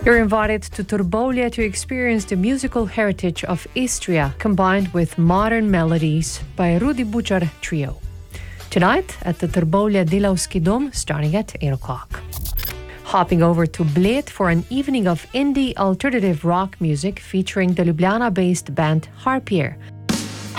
You're invited to Trbovlje to experience the musical heritage of Istria combined with modern melodies by Rudi Bučar Trio. Tonight at the Trbovlje Delavski dom, starting at 8 o'clock. Hopping over to Bled for an evening of indie alternative rock music featuring the Ljubljana-based band Harpier.